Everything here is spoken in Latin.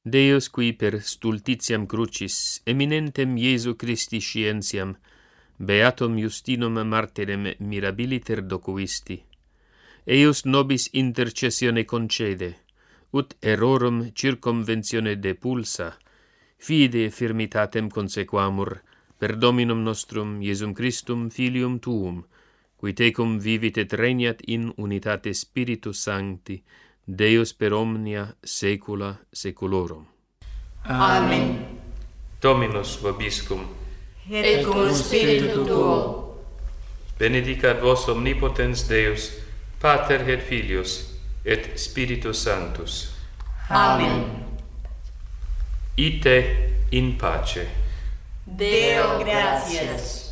Deus qui per stultitiam crucis eminentem Iesu Christi scientiam beatum Justinum martyrem mirabiliter docuisti, eius nobis intercessione concede, ut errorum circumventione depulsa, fide firmitatem consequamur per Dominum nostrum Iesum Christum Filium Tuum, qui tecum vivit et regnat in unitate Spiritus Sancti, Deus per omnia saecula saeculorum. Amen. Dominus vobiscum. Et cum spiritu tuo. Benedicat vos omnipotens Deus, Pater et Filius, et Spiritus Sanctus. Amen. Ite in pace. Deo gratias.